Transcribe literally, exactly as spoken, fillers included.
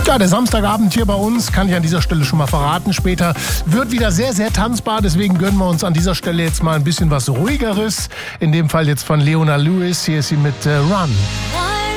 Ja, der Samstagabend hier bei uns, kann ich an dieser Stelle schon mal verraten, später wird wieder sehr, sehr tanzbar. Deswegen gönnen wir uns an dieser Stelle jetzt mal ein bisschen was Ruhigeres. In dem Fall jetzt von Leona Lewis. Hier ist sie mit äh, Run.